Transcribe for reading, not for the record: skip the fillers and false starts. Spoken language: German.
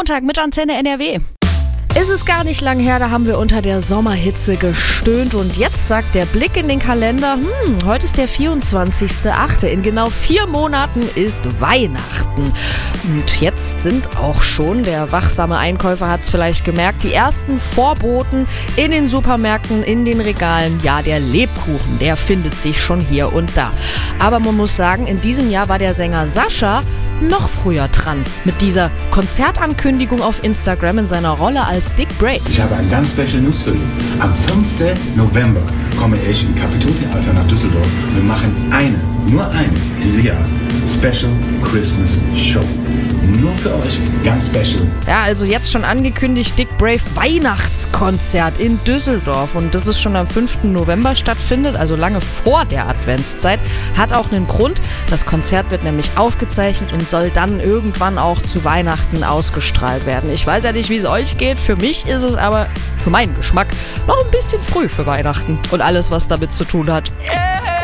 Montag mit Antenne NRW. Ist es gar nicht lang her, da haben wir unter der Sommerhitze gestöhnt und jetzt sagt der Blick in den Kalender, heute ist der 24.8. In genau 4 Monaten ist Weihnachten. Und jetzt sind auch schon, der wachsame Einkäufer hat es vielleicht gemerkt, die ersten Vorboten in den Supermärkten, in den Regalen. Ja, der Lebkuchen, der findet sich schon hier und da. Aber man muss sagen, in diesem Jahr war der Sänger Sascha noch früher dran mit dieser Konzertankündigung auf Instagram in seiner Rolle als Dick Brave. Ich habe ein ganz Special News für dich. Am 5. November komme ich im Kapitoltheater nach Düsseldorf und wir machen nur eine, dieses Jahr, Special Christmas Show. Nur für euch, ganz special. Ja, also jetzt schon angekündigt, Dick Brave Weihnachtskonzert in Düsseldorf. Und dass es schon am 5. November stattfindet, also lange vor der Adventszeit, hat auch einen Grund. Das Konzert wird nämlich aufgezeichnet und soll dann irgendwann auch zu Weihnachten ausgestrahlt werden. Ich weiß ja nicht, wie es euch geht. Für mich ist es aber, für meinen Geschmack, noch ein bisschen früh für Weihnachten und alles, was damit zu tun hat.